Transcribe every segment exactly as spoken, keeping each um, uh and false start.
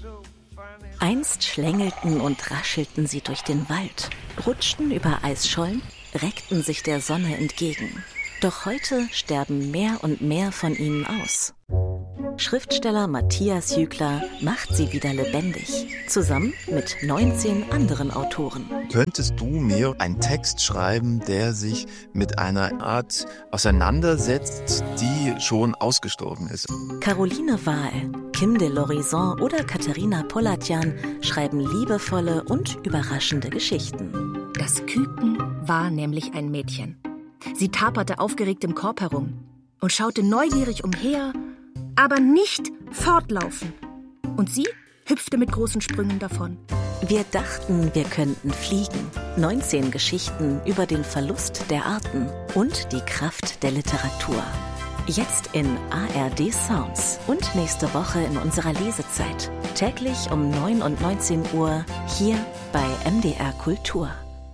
Einst schlängelten und raschelten sie durch den Wald, rutschten über Eisschollen, reckten sich der Sonne entgegen. Doch heute sterben mehr und mehr von ihnen aus. Schriftsteller Matthias Jügler macht sie wieder lebendig, zusammen mit neunzehn anderen Autoren. Könntest du mir einen Text schreiben, der sich mit einer Art auseinandersetzt, die schon ausgestorben ist? Caroline Wahl, Kim de l'Horizon oder Katharina Polatjan schreiben liebevolle und überraschende Geschichten. Das Küken war nämlich ein Mädchen. Sie taperte aufgeregt im Korb herum und schaute neugierig umher, aber nicht fortlaufen. Und sie hüpfte mit großen Sprüngen davon. Wir dachten, wir könnten fliegen. neunzehn Geschichten über den Verlust der Arten und die Kraft der Literatur. Jetzt in A R D Sounds und nächste Woche in unserer Lesezeit. Täglich um neun und neunzehn Uhr hier bei M D R Kultur.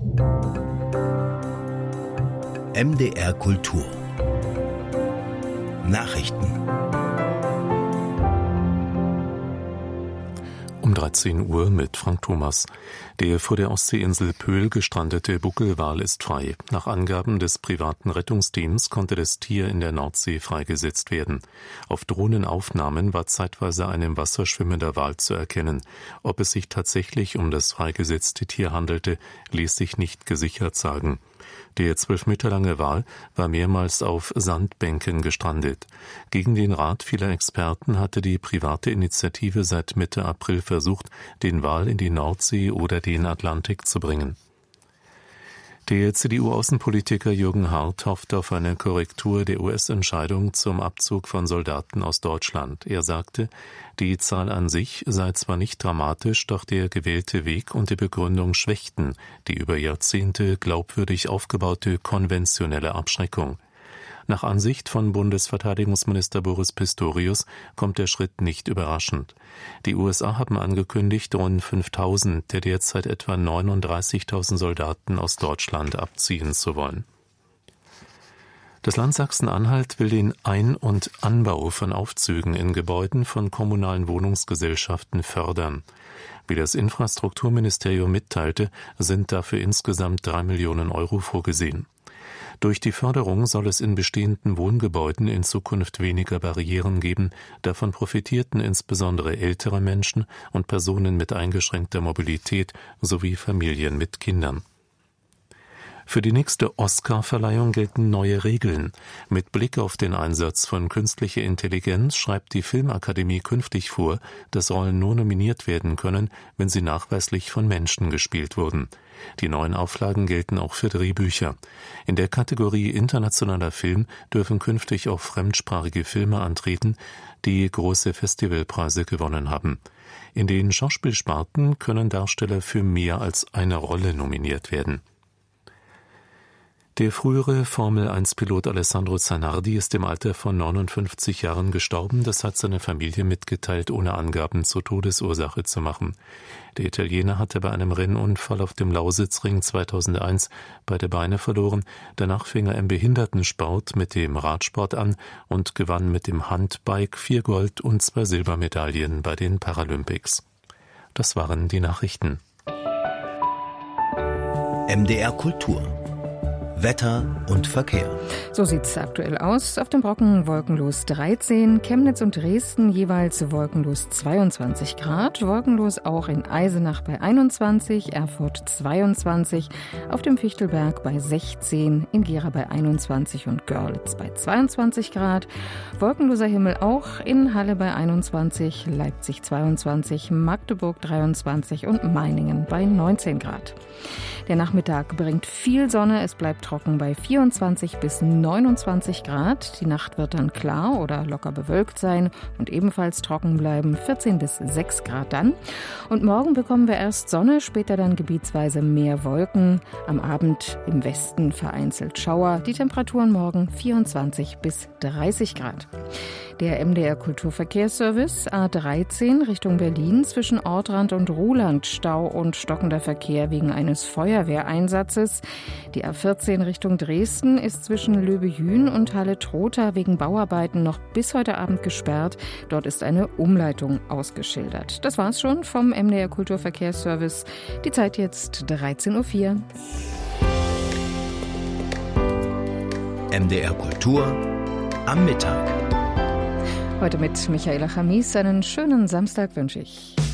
M D R Kultur. Nachrichten. Um dreizehn Uhr mit Frank Thomas. Der vor der Ostseeinsel Pöhl gestrandete Buckelwal ist frei. Nach Angaben des privaten Rettungsteams konnte das Tier in der Nordsee freigesetzt werden. Auf Drohnenaufnahmen war zeitweise ein im Wasser schwimmender Wal zu erkennen. Ob es sich tatsächlich um das freigesetzte Tier handelte, ließ sich nicht gesichert sagen. Der zwölf Meter lange Wal war mehrmals auf Sandbänken gestrandet. Gegen den Rat vieler Experten hatte die private Initiative seit Mitte April versucht, den Wal in die Nordsee oder den Atlantik zu bringen. Der C D U-Außenpolitiker Jürgen Hart hofft auf eine Korrektur der U S-Entscheidung zum Abzug von Soldaten aus Deutschland. Er sagte, die Zahl an sich sei zwar nicht dramatisch, doch der gewählte Weg und die Begründung schwächten die über Jahrzehnte glaubwürdig aufgebaute konventionelle Abschreckung. Nach Ansicht von Bundesverteidigungsminister Boris Pistorius kommt der Schritt nicht überraschend. Die U S A haben angekündigt, rund fünftausend der derzeit etwa neununddreißigtausend Soldaten aus Deutschland abziehen zu wollen. Das Land Sachsen-Anhalt will den Ein- und Anbau von Aufzügen in Gebäuden von kommunalen Wohnungsgesellschaften fördern. Wie das Infrastrukturministerium mitteilte, sind dafür insgesamt drei Millionen Euro vorgesehen. Durch die Förderung soll es in bestehenden Wohngebäuden in Zukunft weniger Barrieren geben. Davon profitierten insbesondere ältere Menschen und Personen mit eingeschränkter Mobilität sowie Familien mit Kindern. Für die nächste Oscar-Verleihung gelten neue Regeln. Mit Blick auf den Einsatz von künstlicher Intelligenz schreibt die Filmakademie künftig vor, dass Rollen nur nominiert werden können, wenn sie nachweislich von Menschen gespielt wurden. Die neuen Auflagen gelten auch für Drehbücher. In der Kategorie internationaler Film dürfen künftig auch fremdsprachige Filme antreten, die große Festivalpreise gewonnen haben. In den Schauspielsparten können Darsteller für mehr als eine Rolle nominiert werden. Der frühere Formel eins Pilot Alessandro Zanardi ist im Alter von neunundfünfzig Jahren gestorben. Das hat seine Familie mitgeteilt, ohne Angaben zur Todesursache zu machen. Der Italiener hatte bei einem Rennunfall auf dem Lausitzring zweitausendeins beide Beine verloren. Danach fing er im Behindertensport mit dem Radsport an und gewann mit dem Handbike vier Gold- und zwei Silbermedaillen bei den Paralympics. Das waren die Nachrichten. M D R Kultur. Wetter und Verkehr. So sieht es aktuell aus. Auf dem Brocken wolkenlos dreizehn, Chemnitz und Dresden jeweils wolkenlos zweiundzwanzig Grad, wolkenlos auch in Eisenach bei einundzwanzig, Erfurt zweiundzwanzig, auf dem Fichtelberg bei sechzehn, in Gera bei einundzwanzig und Görlitz bei zweiundzwanzig Grad, wolkenloser Himmel auch in Halle bei einundzwanzig, Leipzig zweiundzwanzig, Magdeburg dreiundzwanzig und Meiningen bei neunzehn Grad. Der Nachmittag bringt viel Sonne, es bleibt trocken bei vierundzwanzig bis neunundzwanzig Grad. Die Nacht wird dann klar oder locker bewölkt sein und ebenfalls trocken bleiben, vierzehn bis sechs Grad dann. Und morgen bekommen wir erst Sonne, später dann gebietsweise mehr Wolken. Am Abend im Westen vereinzelt Schauer. Die Temperaturen morgen vierundzwanzig bis dreißig Grad. Der M D R Kulturverkehrsservice A dreizehn Richtung Berlin zwischen Ortrand und Ruhland Stau und stockender Verkehr wegen eines Feuerwehreinsatzes. Die A vierzehn Richtung Dresden ist zwischen Löbejün und Halle-Trotha wegen Bauarbeiten noch bis heute Abend gesperrt. Dort ist eine Umleitung ausgeschildert. Das war's schon vom M D R Kulturverkehrsservice. Die Zeit jetzt dreizehn Uhr vier. M D R Kultur am Mittag. Heute mit Michaela Chamis. Einen schönen Samstag wünsche ich.